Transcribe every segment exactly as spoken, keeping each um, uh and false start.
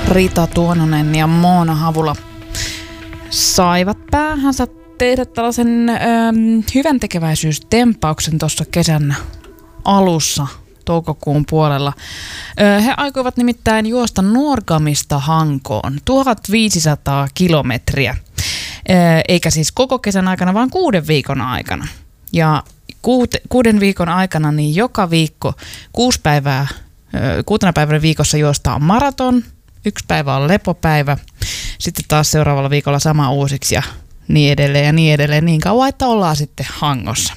Rita Tuononen ja Moona Havula saivat päähänsä tehdä tällaisen ö, hyväntekeväisyystempauksen tuossa kesän alussa, toukokuun puolella. Ö, he aikoivat nimittäin juosta Nuorgamista Hankoon tuhatviisisataa kilometriä, ö, eikä siis koko kesän aikana, vaan kuuden viikon aikana. Ja kuute, kuuden viikon aikana niin joka viikko kuusi päivää, ö, kuutena päivänä viikossa juostaan maraton, yksi päivä on lepopäivä, sitten taas seuraavalla viikolla sama uusiksi ja niin edelleen ja niin edelleen niin kauan, että ollaan sitten Hangossa.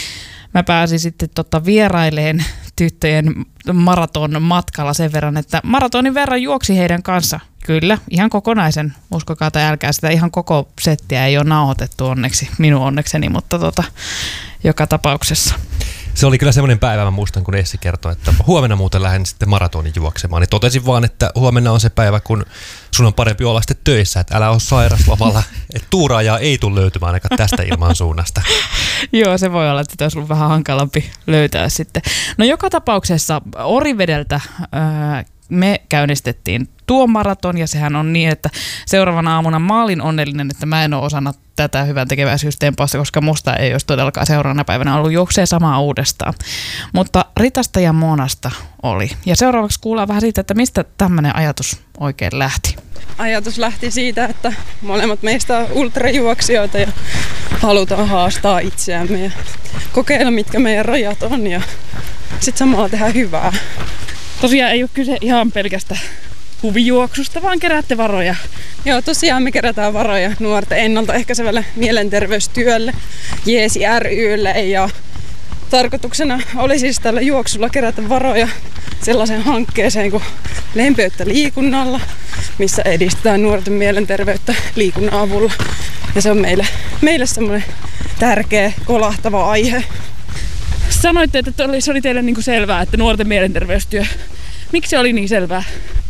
Mä pääsin sitten tota vieraileen tyttöjen maraton matkalla sen verran, että maratonin verran juoksi heidän kanssa. Kyllä, ihan kokonaisen, uskokaa tai älkää, sitä ihan koko settiä ei ole nauhoitettu onneksi, minun onnekseni, mutta tota, joka tapauksessa. Se oli kyllä semmoinen päivä, mä muistan, kun Essi kertoi, että huomenna muuten lähden sitten maratonin juoksemaan. Niin totesin vaan, että huomenna on se päivä, kun sun on parempi olla sitten töissä, että älä ole sairaslomalla, että tuuraajaa ei tule löytymään ainakaan tästä ilmansuunnasta. Joo, se voi olla, että tämä olisi ollut vähän hankalampi löytää sitten. No joka tapauksessa Orivedeltä ää, me käynnistettiin tuo maraton ja sehän on niin, että seuraavana aamuna mä olin onnellinen, että mä en ole osannut tätä hyvän tekeväisyystempausta, koska musta ei olisi todellakaan seuraavana päivänä ollut juoksee samaa uudestaan. Mutta Ritasta ja Moonasta oli. Ja seuraavaksi kuullaan vähän siitä, että mistä tämmöinen ajatus oikein lähti. Ajatus lähti siitä, että molemmat meistä on ultrajuoksijoita ja halutaan haastaa itseämme ja kokeilla, mitkä meidän rajat on ja sitten samalla tehdä hyvää. Tosiaan ei ole kyse ihan pelkästä huvijuoksusta, vaan keräätte varoja. Joo, tosiaan me kerätään varoja nuorten ennaltaehkäisevälle mielenterveystyölle, Jeesi ry:lle ja tarkoituksena oli siis tällä juoksulla kerätä varoja sellaiseen hankkeeseen kuin Lempeyttä liikunnalla, missä edistetään nuorten mielenterveyttä liikunnan avulla. Ja se on meille, meille semmoinen tärkeä, kolahtava aihe. Sanoitte, että se oli teille niin kuin selvää, että nuorten mielenterveystyö. Miksi se oli niin selvää?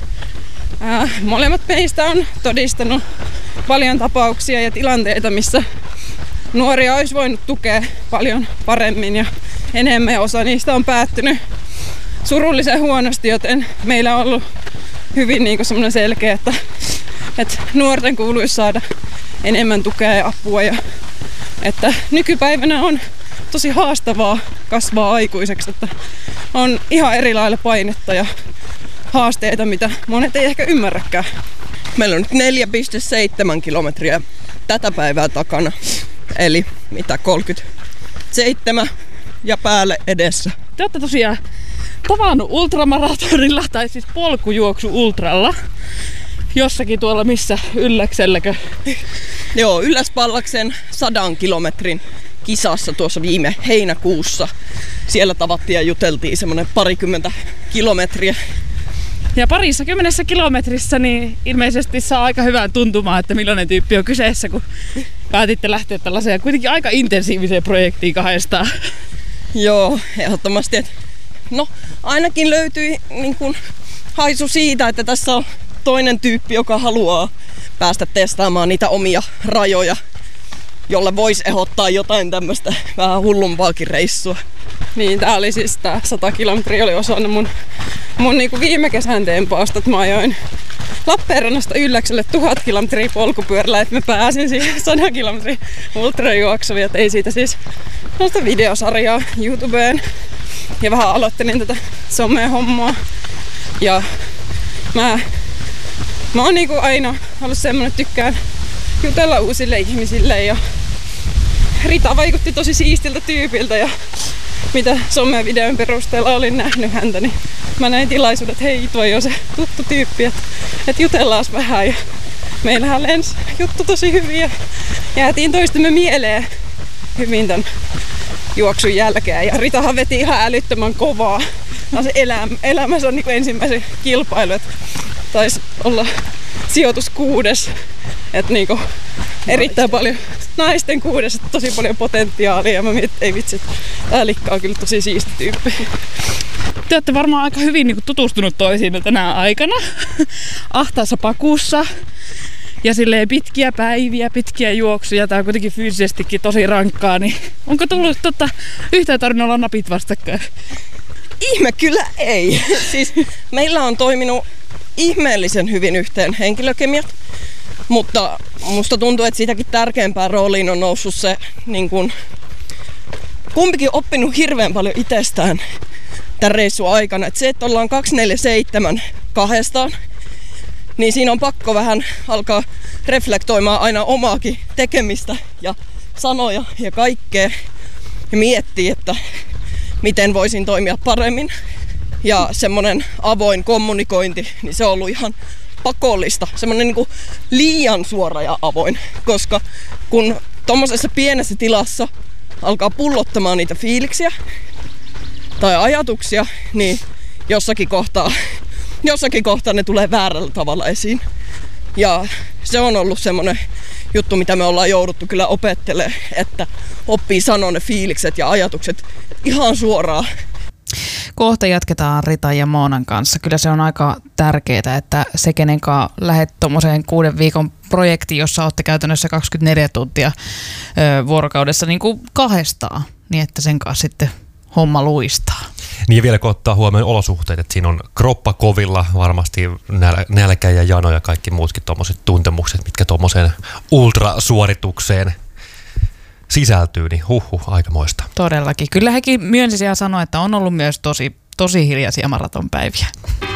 Ää, molemmat meistä on todistanut paljon tapauksia ja tilanteita, missä nuoria olisi voinut tukea paljon paremmin ja enemmän. Osa niistä on päättynyt surullisen huonosti, joten meillä on ollut hyvin niin kuin semmoinen selkeä, että, että nuorten kuuluisi saada enemmän tukea ja apua. Ja, että nykypäivänä on tosi haastavaa kasvaa aikuiseksi, että on ihan eri lailla painetta ja haasteita, mitä monet ei ehkä ymmärräkään. Meillä on nyt neljä pilkku seitsemän kilometriä tätä päivää takana, eli mitä kolmekymmentäseitsemän ja päälle edessä. Te olette tosiaan tavannut ultramaratonilla, tai siis polkujuoksu ultralla, jossakin tuolla missä Ylläkselläkö? Joo, Ylläspallaksen sadan kilometrin kisassa tuossa viime heinäkuussa. Siellä tavattiin ja juteltiin semmoinen parikymmentä kilometriä. Ja parissa kymmenessä kilometrissä niin ilmeisesti saa aika hyvän tuntumaan, että millainen tyyppi on kyseessä, kun päätitte lähteä tällaiseen kuitenkin aika intensiiviseen projektiin kahdestaan. Joo, ehdottomasti. Et, no, ainakin löytyi niin kun, haisu siitä, että tässä on toinen tyyppi, joka haluaa päästä testaamaan niitä omia rajoja, jolle voisi ehdottaa jotain tämmöistä vähän hullumpaakin reissua. Niin, tää oli siis tää sata kilometriä oli osana mun, mun niinku viime kesän tempausta, että mä ajoin Lappeenrannasta Ylläkselle tuhat kilometriä polkupyörällä, että mä pääsin siihen sata kilometriä ultrajuoksuun, että ei siitä siis noista videosarjaa YouTubeen ja vähän aloittelin tätä some-hommaa ja mä, mä oon niinku aina ollut semmonen, että tykkään jutella uusille ihmisille ja Rita vaikutti tosi siistiltä tyypiltä ja mitä some-videon perusteella olin nähnyt häntä, niin mä näin tilaisuudet, että hei, toi on se tuttu tyyppi, että, että jutellaan vähän ja meillähän lensi juttu tosi hyvin ja jäätiin toistemme mieleen hyvin tän juoksun jälkeen ja Ritahan veti ihan älyttömän kovaa. Tämä on se elämä, elämässä on niin kuin ensimmäisen kilpailu, että taisi olla sijoitus kuudes, että niinku erittäin paljon naisten kuudes, että tosi paljon potentiaalia ja mä mietin, että ei vitsi, että tää Likka on kyllä tosi siisti tyyppi. Te olette varmaan aika hyvin niinku tutustunut toisiinne tänä aikana ahtaassa pakussa ja silleen pitkiä päiviä, pitkiä juoksuja, tää on kuitenkin fyysisestikin tosi rankkaa, niin onko tullut totta yhtään tarvinnut olla napit vastakkain? Ihme kyllä ei. Siis meillä on toiminut ihmeellisen hyvin yhteen henkilökemiat, mutta musta tuntuu, että siitäkin tärkeämpään rooliin on noussut se, niin kun, kumpikin oppinut hirveän paljon itsestään tämän reissun aikana. Et se, että ollaan kaksikymmentäneljä seitsemän kahdestaan, niin siinä on pakko vähän alkaa reflektoimaan aina omaakin tekemistä ja sanoja ja kaikkea ja miettiä, että miten voisin toimia paremmin. Ja semmoinen avoin kommunikointi, niin se on ollut ihan pakollista. Semmoinen niin kuin liian suora ja avoin, koska kun tommosessa pienessä tilassa alkaa pullottamaan niitä fiiliksiä tai ajatuksia, niin jossakin kohtaa, jossakin kohtaa ne tulee väärällä tavalla esiin. Ja se on ollut semmoinen juttu, mitä me ollaan jouduttu kyllä opettelemaan, että oppii sanoa ne fiilikset ja ajatukset ihan suoraan. Kohta jatketaan Ritan ja Moonan kanssa. Kyllä se on aika tärkeää, että se kenenkaan lähdet tuommoiseen kuuden viikon projektiin, jossa olette käytännössä kaksikymmentäneljä tuntia ö, vuorokaudessa niin kuin kahdestaan, niin että sen kanssa sitten homma luistaa. Niin ja vielä kun ottaa huomioon olosuhteet, että siinä on kroppa kovilla, varmasti nälkä ja jano ja kaikki muutkin tuommoiset tuntemukset, mitkä tuommoiseen ultrasuoritukseen sisältyy, niin huhhuh, aikamoista. Todellakin. Kyllä hekin myönsi ja sanoi, että on ollut myös tosi, tosi hiljaisia maratonpäiviä.